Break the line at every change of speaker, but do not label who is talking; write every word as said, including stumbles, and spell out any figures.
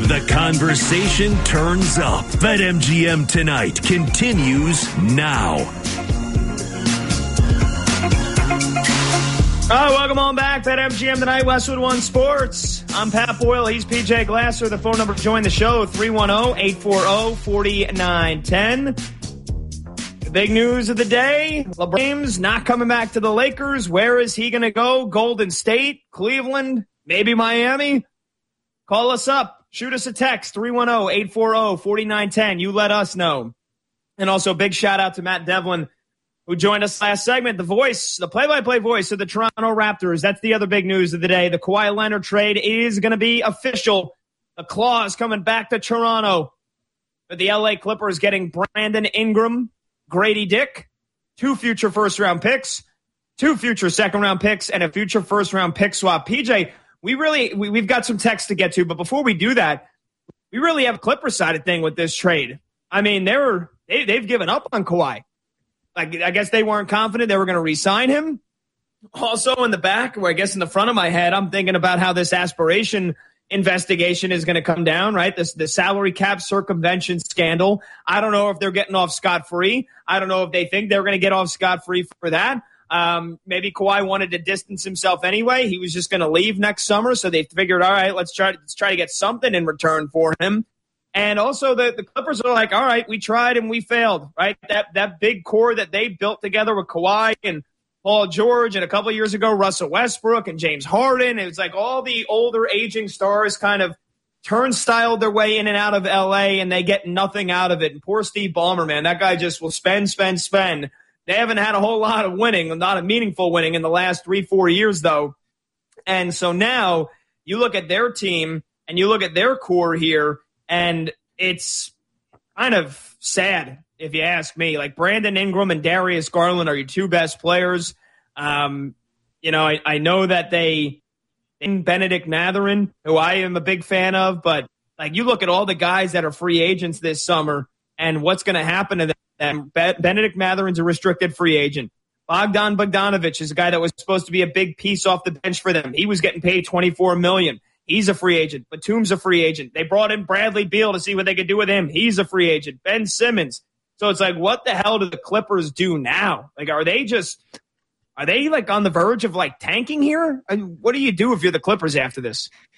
The conversation turns up. BetMGM Tonight continues now.
All right, welcome on back to BetMGM Tonight, Westwood One Sports. I'm Pat Boyle. He's P J Glasser. The phone number to join the show, three one zero, eight four zero, four nine one zero. The big news of the day, LeBron James not coming back to the Lakers. Where is he going to go? Golden State, Cleveland, maybe Miami? Call us up. Shoot us a text, three one zero, eight four zero, four nine one zero. You let us know. And also, big shout out to Matt Devlin, who joined us last segment, the voice, the play-by-play voice of the Toronto Raptors. That's the other big news of the day. The Kawhi Leonard trade is going to be official. The clause coming back to Toronto. But the L A Clippers getting Brandon Ingram, Grady Dick, two future first-round picks, two future second-round picks, and a future first-round pick swap. P J, we really, we, we've got some text to get to, but before we do that, we really have a Clippers-sided thing with this trade. I mean, they were, they, they've given up on Kawhi. Like, I guess they weren't confident they were going to re-sign him. Also in the back, or I guess in the front of my head, I'm thinking about how this aspiration investigation is going to come down, right? This the salary cap circumvention scandal. I don't know if they're getting off scot-free. I don't know if they think they're going to get off scot-free for that. Um, maybe Kawhi wanted to distance himself anyway. He was just going to leave next summer, so they figured, all right, let's try, let's try to get something in return for him. And also the, the Clippers are like, all right, we tried and we failed, right? That that big core that they built together with Kawhi and Paul George and a couple of years ago, Russell Westbrook and James Harden. It was like all the older aging stars kind of turnstiled their way in and out of L A and they get nothing out of it. And poor Steve Ballmer, man, that guy just will spend, spend, spend. They haven't had a whole lot of winning, not a meaningful winning in the last three, four years though. And so now you look at their team and you look at their core here, and it's kind of sad, if you ask me. Like, Brandon Ingram and Darius Garland are your two best players. Um, you know, I, I know that they in Benedict Mathurin, who I am a big fan of, but like you look at all the guys that are free agents this summer and what's going to happen to them. Benedict Mathurin's a restricted free agent. Bogdan Bogdanovic is a guy that was supposed to be a big piece off the bench for them. He was getting paid twenty-four million dollars. He's a free agent. Batum's a free agent. They brought in Bradley Beal to see what they could do with him. He's a free agent. Ben Simmons. So it's like, what the hell do the Clippers do now? Like, are they just, are they like on the verge of like tanking here? I mean, what do you do if you're the Clippers after this?